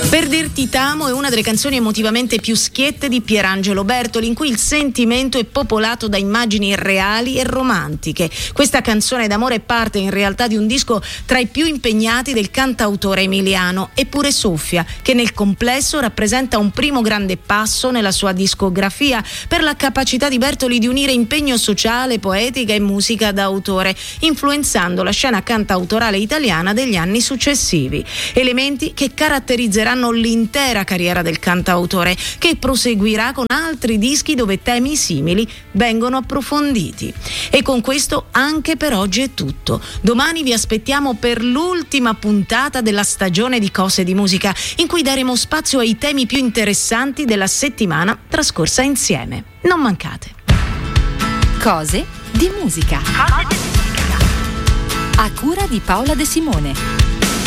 Per dirti t'amo è una delle canzoni emotivamente più schiette di Pierangelo Bertoli, in cui il sentimento è popolato da immagini reali e romantiche. Questa canzone d'amore è parte in realtà di un disco tra i più impegnati del cantautore emiliano, eppure soffia, che nel complesso rappresenta un primo grande passo nella sua discografia per la capacità di Bertoli di unire impegno sociale, poetica e musica d'autore, influenzando la scena cantautorale italiana degli anni successivi. Elementi che caratterizzeranno l'intera carriera del cantautore, che proseguirà con altri dischi dove temi simili vengono approfonditi. E con questo anche per oggi è tutto. Domani vi aspettiamo per l'ultima puntata della stagione di Cose di Musica, in cui daremo spazio ai temi più interessanti della settimana trascorsa insieme. Non mancate. Cose di Musica. A cura di Paola De Simone.